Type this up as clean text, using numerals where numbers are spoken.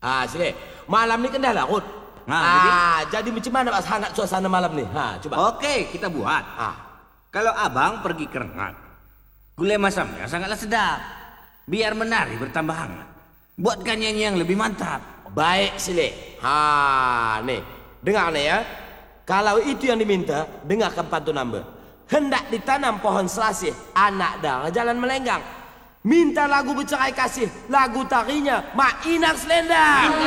Sini. Malam ni kan dah larut. Jadi macam mana Pak hangat suasana malam ni? Coba. Oke, kita buat. Kalau abang pergi ke Rengat, gulai masamnya sangatlah sedap. Biar menari bertambah hangat. Buatkan nyanyi yang lebih mantap. Baik, Sile. Nih. Dengar nih ya. Kalau itu yang diminta, dengarkan pantun nambah. Hendak ditanam pohon selasih, anak darah jalan melenggang. Minta lagu bercerai kasih, lagu tarinya Mak Inang Selendang.